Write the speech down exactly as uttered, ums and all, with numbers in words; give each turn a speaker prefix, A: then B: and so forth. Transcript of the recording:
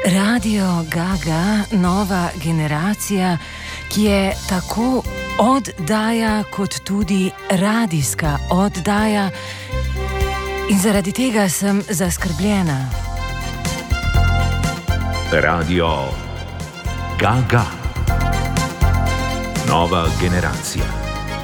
A: Radio Gaga, nova generacija, ki je tako oddaja, kot tudi radijska oddaja, in zaradi tega sem zaskrbljena.
B: Radio Gaga, nova generacija.